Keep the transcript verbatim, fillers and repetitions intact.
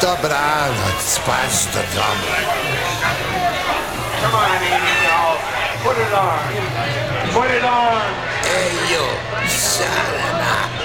Dobranoc, patrz do domu. Come on, Amy, put it on. Put it on. Hey, you, shut up.